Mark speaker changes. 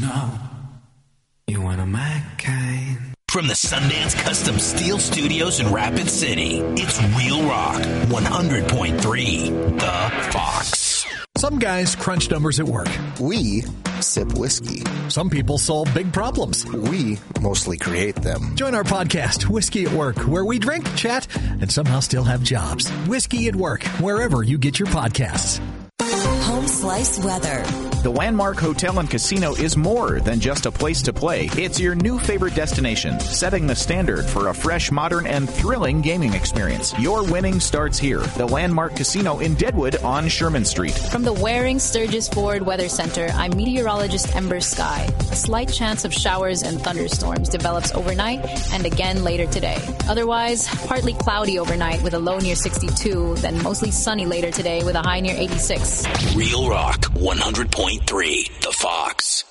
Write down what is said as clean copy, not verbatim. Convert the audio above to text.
Speaker 1: know you want a my kind.
Speaker 2: From the Sundance Custom Steel Studios in Rapid City, it's Real Rock 100.3, The Fox.
Speaker 3: Some guys crunch numbers at work.
Speaker 4: We sip whiskey.
Speaker 3: Some people solve big problems.
Speaker 4: We mostly create them.
Speaker 3: Join our podcast, Whiskey at Work, where we drink, chat, and somehow still have jobs. Whiskey at Work, wherever you get your podcasts.
Speaker 5: Home Slice Weather.
Speaker 6: The Landmark Hotel and Casino is more than just a place to play. It's your new favorite destination, setting the standard for a fresh, modern, and thrilling gaming experience. Your winning starts here. The Landmark Casino in Deadwood on Sherman Street.
Speaker 7: From the Waring Sturgis Ford Weather Center, I'm meteorologist Ember Sky. A slight chance of showers and thunderstorms develops overnight and again later today. Otherwise, partly cloudy overnight with a low near 62, then mostly sunny later today with a high near 86.
Speaker 2: Real Rock 100.3, The Fox.